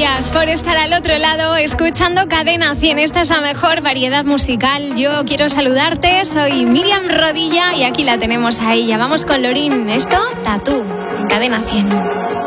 Gracias por estar al otro lado escuchando Cadena 100. Esta es la mejor variedad musical. Yo quiero saludarte, soy Miriam Rodilla y aquí la tenemos a ella. Vamos con Lorín. Esto, Tatú, en Cadena 100.